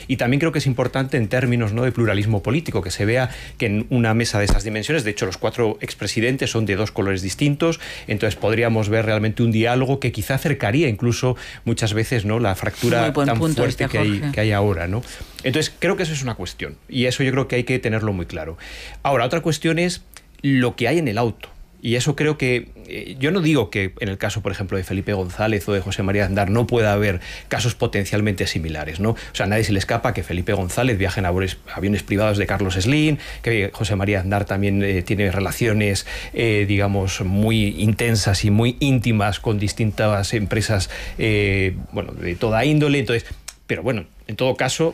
Y también creo que es importante en términos, ¿no?, de pluralismo político, que se vea que en una mesa de esas dimensiones, de hecho los 4 expresidentes son de 2 colores distintos, entonces podríamos ver realmente un diálogo que quizá acercaría incluso muchas veces, ¿no?, la fractura tan fuerte que hay ahora, ¿no? Entonces creo que eso es una cuestión, y eso yo creo que hay que tenerlo muy claro. Ahora, otra cuestión es lo que hay en el auto. Y eso creo que, yo no digo que en el caso, por ejemplo, de Felipe González o de José María Aznar no pueda haber casos potencialmente similares, ¿no? O sea, a nadie se le escapa que Felipe González viaje en aviones privados de Carlos Slim, que José María Aznar también tiene relaciones, digamos, muy intensas y muy íntimas con distintas empresas, bueno, de toda índole. Entonces, pero bueno, en todo caso,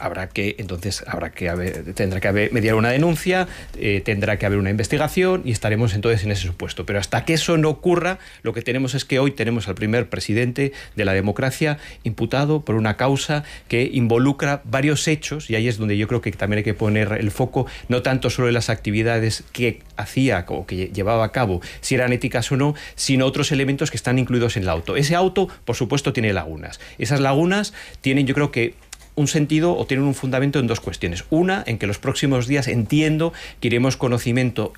tendrá que haber mediar una denuncia, tendrá que haber una investigación y estaremos entonces en ese supuesto. Pero hasta que eso no ocurra, lo que tenemos es que hoy tenemos al primer presidente de la democracia imputado por una causa que involucra varios hechos, y ahí es donde yo creo que también hay que poner el foco, no tanto solo en las actividades que hacía o que llevaba a cabo, si eran éticas o no, sino otros elementos que están incluidos en el auto. Ese auto, por supuesto, tiene lagunas. Esas lagunas tienen, yo creo que, un sentido o tienen un fundamento en 2 cuestiones. Una, en que los próximos días entiendo que iremos conociendo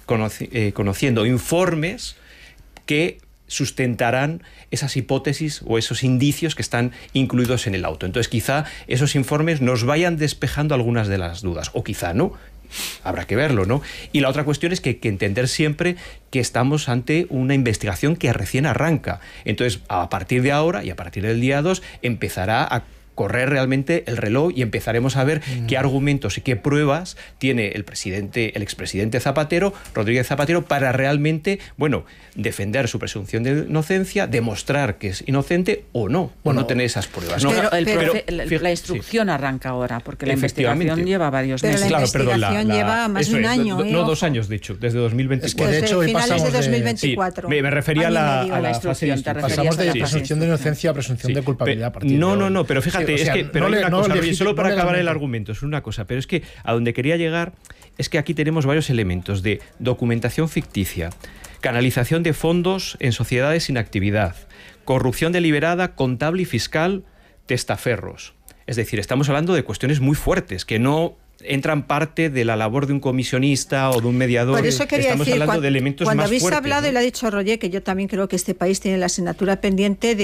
informes que sustentarán esas hipótesis o esos indicios que están incluidos en el auto. Entonces, quizá esos informes nos vayan despejando algunas de las dudas, o quizá no. Habrá que verlo, ¿no? Y la otra cuestión es que hay que entender siempre que estamos ante una investigación que recién arranca. Entonces, a partir de ahora y a partir del día 2 empezará a correr realmente el reloj y empezaremos a ver qué argumentos y qué pruebas tiene el expresidente Zapatero, Rodríguez Zapatero, para realmente, bueno, defender su presunción de inocencia, demostrar que es inocente o no, o no tener esas pruebas. Pero la instrucción arranca ahora, porque la investigación lleva varios meses. Pero la investigación lleva más de un año. No, 2 años, de hecho, desde 2024. Es que de hecho, finales de 2024. Me refería a la instrucción. Pasamos de presunción de inocencia a presunción de culpabilidad. No, pero fíjate, pero hay una cosa, solo para acabar el argumento, es una cosa, pero es que a donde quería llegar es que aquí tenemos varios elementos de documentación ficticia, canalización de fondos en sociedades sin actividad, corrupción deliberada, contable y fiscal, testaferros. Es decir, estamos hablando de cuestiones muy fuertes que no entran parte de la labor de un comisionista o de un mediador. Por eso quería Estamos decir, hablando de elementos cuando más habéis fuertes, hablado, ¿no? y lo ha dicho Roger, que yo también creo que este país tiene la asignatura pendiente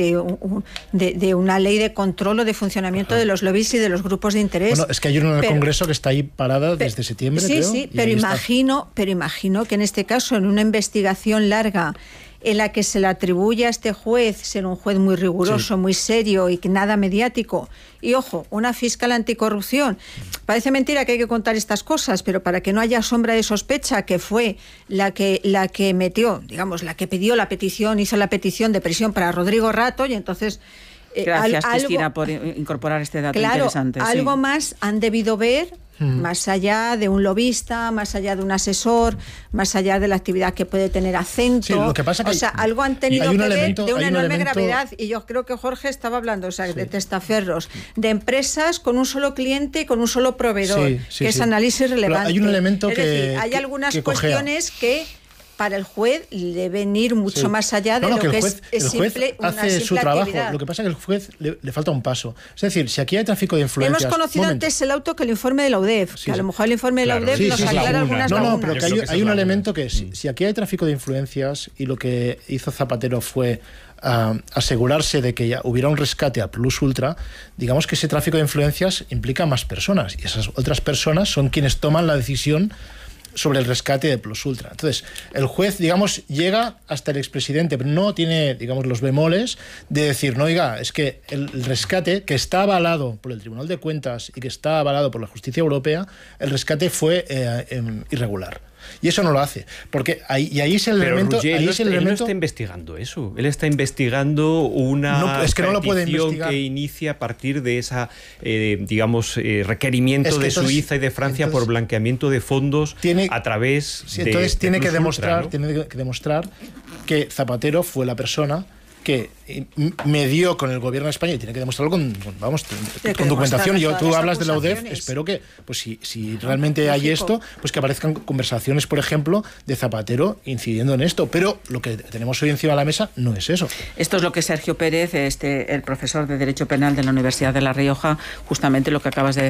de una ley de control o de funcionamiento de los lobbies y de los grupos de interés. Bueno, es que hay una en el Congreso que está ahí parada desde septiembre, sí, creo. Sí, pero imagino que en este caso, en una investigación larga en la que se le atribuye a este juez ser un juez muy riguroso, muy serio y que nada mediático. Y ojo, una fiscal anticorrupción. Parece mentira que hay que contar estas cosas, pero para que no haya sombra de sospecha, que fue la que metió, digamos, la que pidió la petición, hizo la petición de prisión para Rodrigo Rato, y entonces... Gracias, Cristina, por incorporar este dato interesante. Algo más han debido ver, más allá de un lobista, más allá de un asesor, más allá de la actividad que puede tener Acento. Sí, lo que pasa que algo han tenido que ver de una enorme gravedad. Y yo creo que Jorge estaba hablando, de testaferros, de empresas con un solo cliente y con un solo proveedor, que es análisis relevante. Pero hay un elemento hay algunas cuestiones que para el juez deben ir mucho más allá de lo que es simple una hace simple su trabajo. actividad. Lo que pasa es que al juez le falta un paso. Es decir, si aquí hay tráfico de influencias... Hemos conocido antes el auto que el informe de la UDEF, que a lo mejor el informe de la UDEF nos aclara algunas lagunas. No, pero que hay un elemento que si aquí hay tráfico de influencias y lo que hizo Zapatero fue asegurarse de que ya hubiera un rescate a plus ultra, digamos que ese tráfico de influencias implica más personas, y esas otras personas son quienes toman la decisión sobre el rescate de plus ultra. Entonces, el juez, digamos, llega hasta el expresidente, pero no tiene, digamos, los bemoles de decir, no, oiga, es que el rescate, que está avalado por el Tribunal de Cuentas y que está avalado por la Justicia Europea, el rescate fue irregular. Y eso no lo hace, porque ahí es el elemento... Él no está investigando eso. Él está investigando una petición que inicia a partir de esa, requerimiento de Suiza y de Francia por blanqueamiento de fondos a través de... Entonces tiene que demostrar que Zapatero fue la persona que medió con el gobierno de España, y tiene que demostrarlo con documentación. Tú hablas de la UDEF, espero que, pues si realmente hay esto, pues que aparezcan conversaciones, por ejemplo, de Zapatero incidiendo en esto, pero lo que tenemos hoy encima de la mesa no es eso. Esto es lo que Sergio Pérez, el profesor de Derecho Penal de la Universidad de La Rioja, justamente lo que acabas de decir.